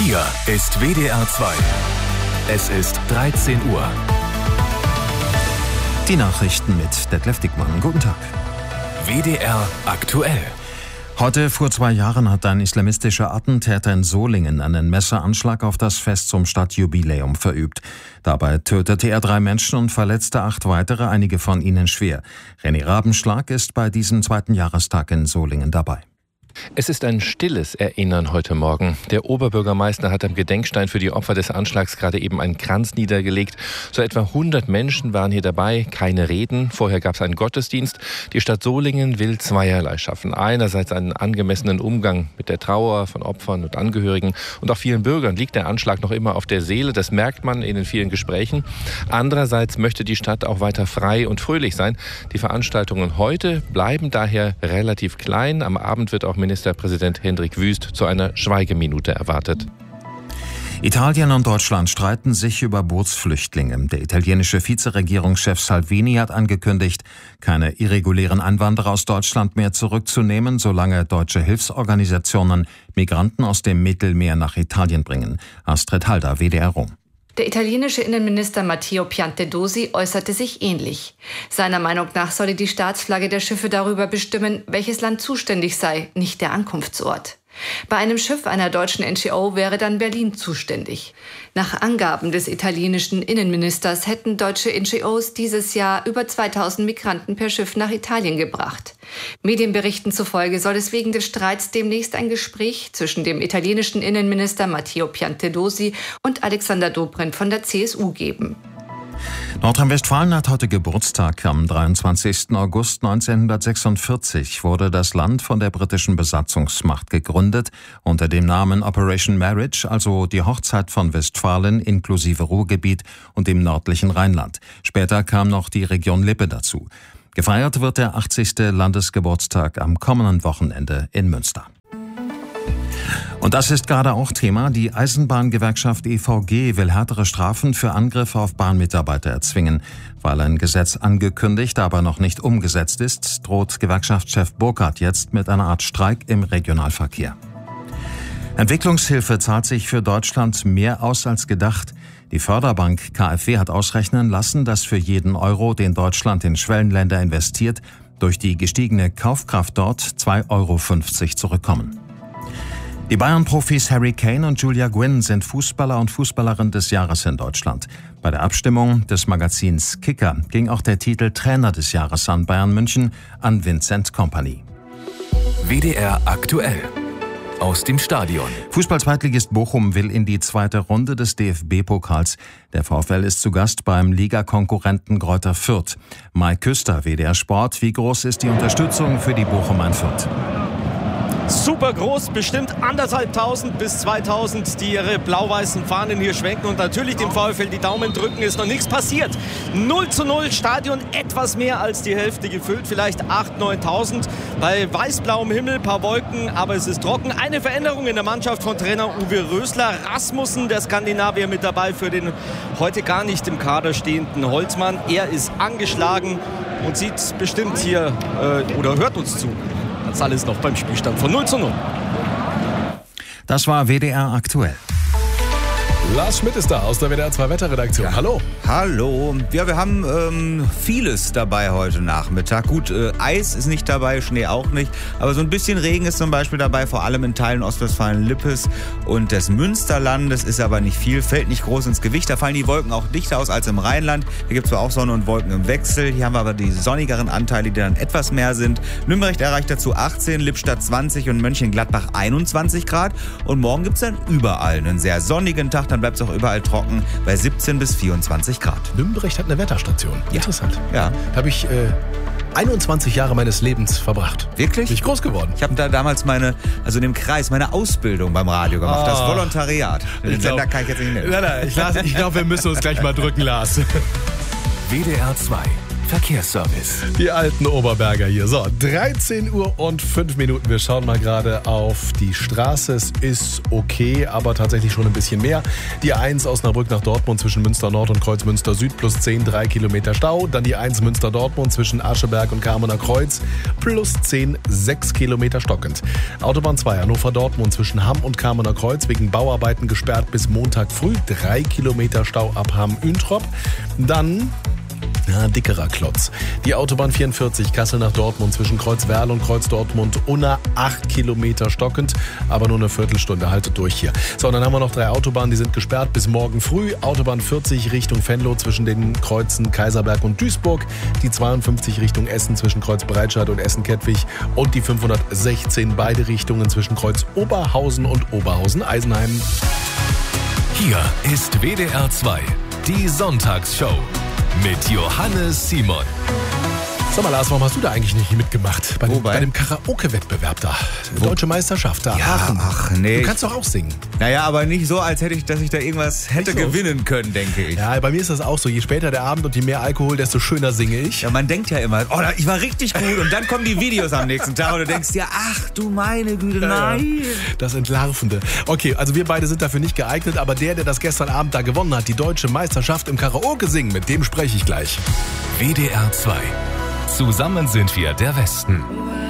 Hier ist WDR 2. Es ist 13 Uhr. Die Nachrichten mit Detlef Dickmann. Guten Tag. WDR aktuell. Heute vor 2 Jahren hat ein islamistischer Attentäter in Solingen einen Messeranschlag auf das Fest zum Stadtjubiläum verübt. Dabei tötete er 3 Menschen und verletzte 8 weitere, einige von ihnen schwer. René Rabenschlag ist bei diesem 2. Jahrestag in Solingen dabei. Es ist ein stilles Erinnern heute Morgen. Der Oberbürgermeister hat am Gedenkstein für die Opfer des Anschlags gerade eben einen Kranz niedergelegt. So etwa 100 Menschen waren hier dabei, keine Reden. Vorher gab es einen Gottesdienst. Die Stadt Solingen will zweierlei schaffen. Einerseits einen angemessenen Umgang mit der Trauer von Opfern und Angehörigen. Und auch vielen Bürgern liegt der Anschlag noch immer auf der Seele. Das merkt man in den vielen Gesprächen. Andererseits möchte die Stadt auch weiter frei und fröhlich sein. Die Veranstaltungen heute bleiben daher relativ klein. Am Abend wird auch Ministerpräsident Hendrik Wüst zu einer Schweigeminute erwartet. Italien und Deutschland streiten sich über Bootsflüchtlinge. Der italienische Vizeregierungschef Salvini hat angekündigt, keine irregulären Einwanderer aus Deutschland mehr zurückzunehmen, solange deutsche Hilfsorganisationen Migranten aus dem Mittelmeer nach Italien bringen. Astrid Halder, WDR Rom. Der italienische Innenminister Matteo Piantedosi äußerte sich ähnlich. Seiner Meinung nach solle die Staatsflagge der Schiffe darüber bestimmen, welches Land zuständig sei, nicht der Ankunftsort. Bei einem Schiff einer deutschen NGO wäre dann Berlin zuständig. Nach Angaben des italienischen Innenministers hätten deutsche NGOs dieses Jahr über 2000 Migranten per Schiff nach Italien gebracht. Medienberichten zufolge soll es wegen des Streits demnächst ein Gespräch zwischen dem italienischen Innenminister Matteo Piantedosi und Alexander Dobrindt von der CSU geben. Nordrhein-Westfalen hat heute Geburtstag. Am 23. August 1946 wurde das Land von der britischen Besatzungsmacht gegründet, unter dem Namen Operation Marriage, also die Hochzeit von Westfalen inklusive Ruhrgebiet und dem nördlichen Rheinland. Später kam noch die Region Lippe dazu. Gefeiert wird der 80. Landesgeburtstag am kommenden Wochenende in Münster. Und das ist gerade auch Thema. Die Eisenbahngewerkschaft EVG will härtere Strafen für Angriffe auf Bahnmitarbeiter erzwingen. Weil ein Gesetz angekündigt, aber noch nicht umgesetzt ist, droht Gewerkschaftschef Burkhardt jetzt mit einer Art Streik im Regionalverkehr. Entwicklungshilfe zahlt sich für Deutschland mehr aus als gedacht. Die Förderbank KfW hat ausrechnen lassen, dass für jeden Euro, den Deutschland in Schwellenländer investiert, durch die gestiegene Kaufkraft dort 2,50 Euro zurückkommen. Die Bayern-Profis Harry Kane und Julia Gwynn sind Fußballer und Fußballerin des Jahres in Deutschland. Bei der Abstimmung des Magazins Kicker ging auch der Titel Trainer des Jahres an Bayern München an Vincent Kompany. WDR aktuell. Aus dem Stadion. Fußball-Zweitligist Bochum will in die 2. Runde des DFB-Pokals. Der VfL ist zu Gast beim Ligakonkurrenten Greuther Fürth. Mike Küster, WDR Sport. Wie groß ist die Unterstützung für die Bochumer in Fürth? Super groß, bestimmt 1500 bis 2000, die ihre blau-weißen Fahnen hier schwenken und natürlich dem VfL die Daumen drücken, ist noch nichts passiert. 0:0, Stadion etwas mehr als die Hälfte gefüllt, vielleicht 8.000, 9.000. Bei weiß-blauem Himmel, paar Wolken, aber es ist trocken. Eine Veränderung in der Mannschaft von Trainer Uwe Rösler. Rasmussen, der Skandinavier, mit dabei für den heute gar nicht im Kader stehenden Holzmann. Er ist angeschlagen und sieht bestimmt hier oder hört uns zu. Das alles noch beim Spielstand von 0:0. Das war WDR aktuell. Lars Schmidt ist da aus der WDR 2 Wetterredaktion. Ja. Hallo. Hallo. Ja, wir haben vieles dabei heute Nachmittag. Gut, Eis ist nicht dabei, Schnee auch nicht. Aber so ein bisschen Regen ist zum Beispiel dabei, vor allem in Teilen Ostwestfalen-Lippes und des Münsterlandes. Ist aber nicht viel, fällt nicht groß ins Gewicht. Da fallen die Wolken auch dichter aus als im Rheinland. Hier gibt es zwar auch Sonne und Wolken im Wechsel. Hier haben wir aber die sonnigeren Anteile, die dann etwas mehr sind. Nürnberg erreicht dazu 18, Lippstadt 20 und Mönchengladbach 21 Grad. Und morgen gibt es dann überall einen sehr sonnigen Tag. Dann bleibt es auch überall trocken bei 17 bis 24 Grad. Nürnberg hat eine Wetterstation. Ja. Interessant. Ja. Da habe ich 21 Jahre meines Lebens verbracht. Wirklich? Bin ich groß geworden. Ich habe da damals meine Ausbildung beim Radio gemacht. Das Volontariat. Den Sender kann ich jetzt nicht nennen. Nein, ich glaube, wir müssen uns gleich mal drücken, Lars. WDR 2. Verkehrsservice. Die alten Oberberger hier. So, 13 Uhr und 5 Minuten. Wir schauen mal gerade auf die Straße. Es ist okay, aber tatsächlich schon ein bisschen mehr. Die 1 Osnabrück nach Dortmund zwischen Münster Nord und Kreuz Münster Süd plus 10, 3 Kilometer Stau. Dann die 1 Münster Dortmund zwischen Ascheberg und Kamener Kreuz plus 10, 6 Kilometer stockend. Autobahn 2 Hannover Dortmund zwischen Hamm und Kamener Kreuz wegen Bauarbeiten gesperrt bis Montag früh. 3 Kilometer Stau ab Hamm-Üntrop. Dann dickerer Klotz. Die Autobahn 44 Kassel nach Dortmund zwischen Kreuzwerl und Kreuz Dortmund Unna 8 Kilometer stockend, aber nur eine Viertelstunde. Haltet durch hier. So, und dann haben wir noch 3 Autobahnen, die sind gesperrt bis morgen früh. Autobahn 40 Richtung Venlo zwischen den Kreuzen Kaiserberg und Duisburg. Die 52 Richtung Essen zwischen Kreuz Breitscheid und Essen-Kettwig. Und die 516 beide Richtungen zwischen Kreuz Oberhausen und Oberhausen-Eisenheim. Hier ist WDR 2, die Sonntagsshow mit Johannes Simon. Sag mal, Lars, warum hast du da eigentlich nicht mitgemacht? Bei dem Karaoke-Wettbewerb da. Deutsche Meisterschaft da. Ja, Aachen. ach nee. Du kannst doch auch singen. Naja, aber nicht so, als dass ich da irgendwas hätte gewinnen können, denke ich. Ja, bei mir ist das auch so. Je später der Abend und je mehr Alkohol, desto schöner singe ich. Ja, man denkt ja immer, oh, ich war richtig gut. Und dann kommen die Videos am nächsten Tag und du denkst dir, ach du meine Güte, nein. Das Entlarvende. Okay, also wir beide sind dafür nicht geeignet, aber der das gestern Abend da gewonnen hat, die Deutsche Meisterschaft im Karaoke singen, mit dem spreche ich gleich. WDR 2. Zusammen sind wir der Westen.